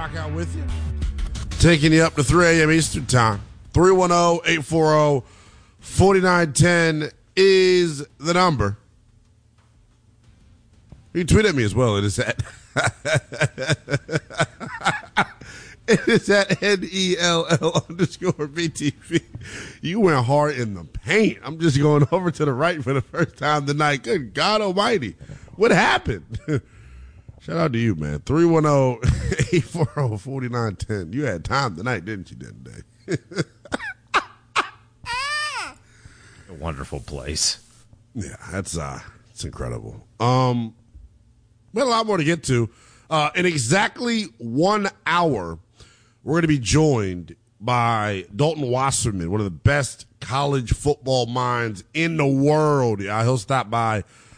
rock out with you. Taking you up to 3 a.m. Eastern Time. 310-840-4910 is the number. You can tweet at me as well. It is at NELL_BTV. You went hard in the paint. I'm just going over to the right for the first time tonight. Good God almighty. What happened? Shout out to you, man. 310-840-4910. You had time tonight, didn't you, today? A wonderful place. Yeah, it's incredible. We have a lot more to get to. In exactly 1 hour, we're going to be joined by Dalton Wasserman, one of the best college football minds in the world. He'll stop by